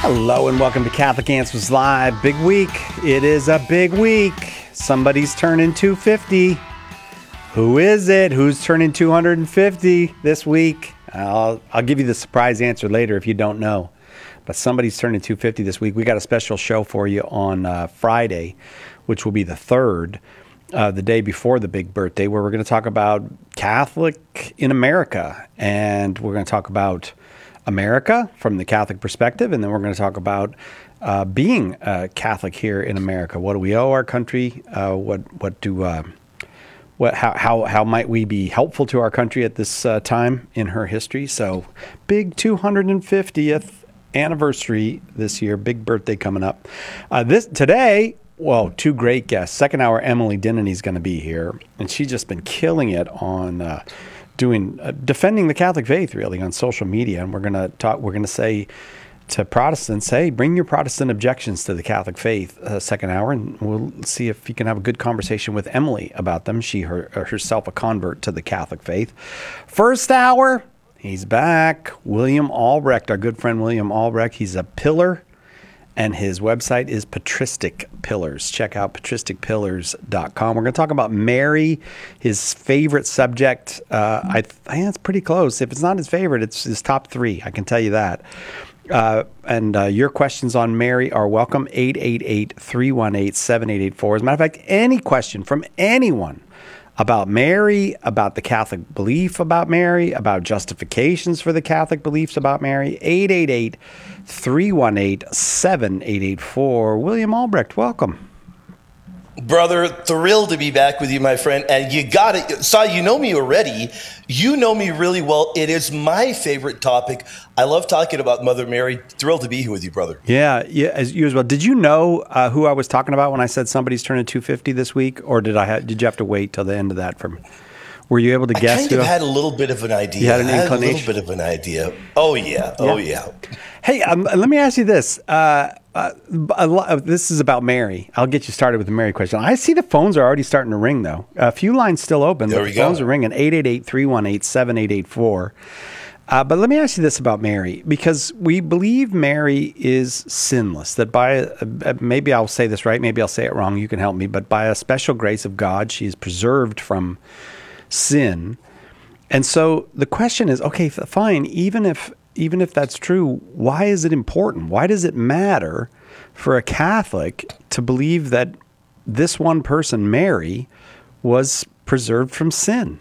Hello and welcome to Catholic Answers Live. Big week. It is a big week. Somebody's turning 250. Who is it? Who's turning 250 this week? I'll give you the surprise answer later if you don't know. But somebody's turning 250 this week. We got a special show for you on Friday, which will be the 3rd, the day before the big birthday, where we're going to talk about Catholic in America. And we're going to talk about America from the Catholic perspective, and then we're going to talk about being Catholic here in America. What do we owe our country? How might we be helpful to our country at this time in her history? So, big 250th anniversary this year, big birthday coming up. Today, two great guests. Second hour, Emily Denneny is going to be here, and she's just been killing it on defending the Catholic faith, really, on social media. And we're going to say to Protestants, hey, bring your Protestant objections to the Catholic faith second hour, and we'll see if you can have a good conversation with Emily about them. She herself a convert to the Catholic faith. First hour, he's back. William Albrecht, our good friend William Albrecht. He's a pillar, and his website is Patristic Pillars. Check out patristicpillars.com. We're going to talk about Mary, his favorite subject. I think it's pretty close. If it's not his favorite, it's his top 3. I can tell you that. And your questions on Mary are welcome. 888-318-7884. As a matter of fact, any question from anyone about Mary, about the Catholic belief about Mary, about justifications for the Catholic beliefs about Mary, 888-318-7884. William Albrecht, welcome. Brother, thrilled to be back with you, my friend. And you got it. You know me already. You know me really well. It is my favorite topic. I love talking about Mother Mary. Thrilled to be here with you, brother. Yeah, as you as well. Did you know who I was talking about when I said somebody's turning 250 this week, or did you have to wait till the end of that for me? Were you able to guess? I kind of had a little bit of an idea. You had an inclination? A little bit of an idea. Oh yeah. Hey, let me ask you this. This is about Mary. I'll get you started with the Mary question. I see the phones are already starting to ring, though. A few lines still open, but the phones are ringing. 888-318-7884. But let me ask you this about Mary, because we believe Mary is sinless, that maybe I'll say this right, maybe I'll say it wrong, you can help me, but by a special grace of God, she is preserved from sin. And so the question is, okay, fine, even if that's true, why is it important? Why does it matter for a Catholic to believe that this one person, Mary, was preserved from sin?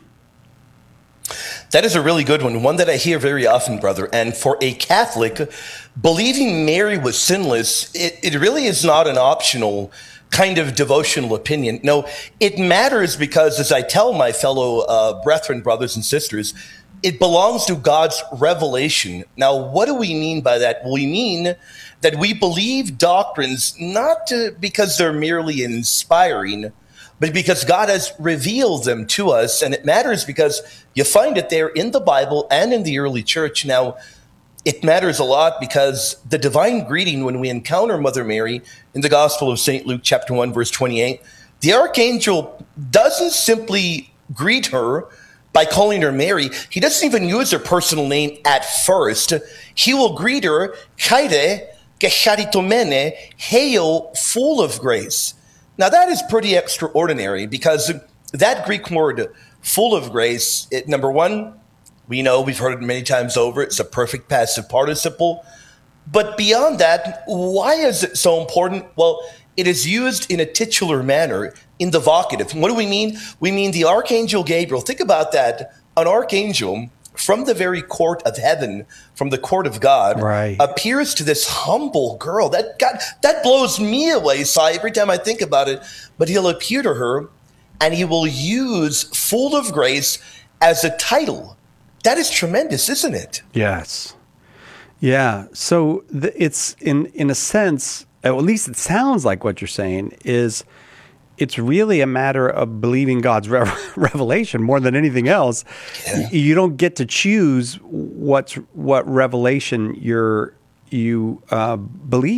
That is a really good one that I hear very often, brother. And for a Catholic, believing Mary was sinless, it really is not an optional kind of devotional opinion. No, it matters because, as I tell my fellow brethren, brothers and sisters, it belongs to God's revelation. Now, what do we mean by that? We mean that we believe doctrines not because they're merely inspiring, but because God has revealed them to us. And it matters because you find it there in the Bible and in the early church. Now, it matters a lot because the divine greeting, when we encounter Mother Mary in the Gospel of St. Luke, chapter 1, verse 28, the archangel doesn't simply greet her by calling her Mary. He doesn't even use her personal name at first. He will greet her, Chaire, ke charitomene, hail, full of grace. Now that is pretty extraordinary because that Greek word, full of grace, number one, we know, we've heard it many times over, it's a perfect passive participle. But beyond that, why is it so important? Well, it is used in a titular manner, in the vocative. What do we mean? We mean the Archangel Gabriel. Think about that. An archangel from the very court of heaven, from the court of God, right, appears to this humble girl. That blows me away, Sai, every time I think about it. But he'll appear to her, and he will use full of grace as a title. That is tremendous, isn't it? Yes. Yeah. So it's in a sense, at least it sounds like what you're saying is it's really a matter of believing God's revelation more than anything else. Yeah. You don't get to choose what revelation you believe.